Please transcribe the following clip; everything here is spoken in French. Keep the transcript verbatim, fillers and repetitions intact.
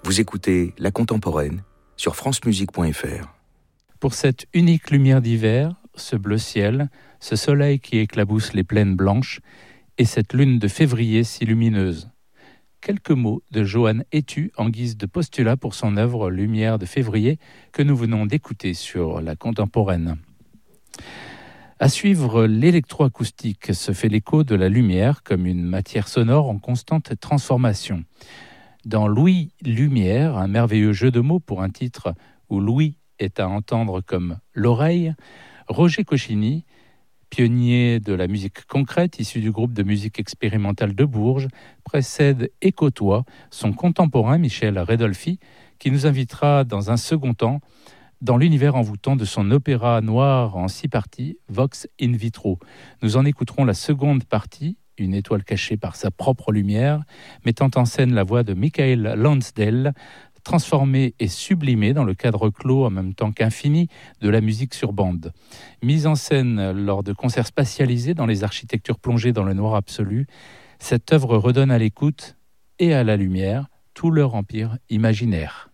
Vous écoutez La Contemporaine sur francemusique point f r. Pour cette unique lumière d'hiver, ce bleu ciel, ce soleil qui éclabousse les plaines blanches et cette lune de février si lumineuse. Quelques mots de Johann Hétu en guise de postulat pour son œuvre Lumière de février que nous venons d'écouter sur La Contemporaine. À suivre, l'électroacoustique se fait l'écho de la lumière comme une matière sonore en constante transformation. Dans Louis Lumière, un merveilleux jeu de mots pour un titre où Louis est à entendre comme l'oreille, Roger Cocchini, pionnier de la musique concrète issu du groupe de musique expérimentale de Bourges, précède et côtoie son contemporain Michel Redolfi, qui nous invitera dans un second temps dans l'univers envoûtant de son opéra noir en six parties, Vox in vitro. Nous en écouterons la seconde partie, Une étoile cachée par sa propre lumière, mettant en scène la voix de Michael Lansdale, transformée et sublimée dans le cadre clos en même temps qu'infini de la musique sur bande. Mise en scène lors de concerts spatialisés dans les architectures plongées dans le noir absolu, cette œuvre redonne à l'écoute et à la lumière tout leur empire imaginaire.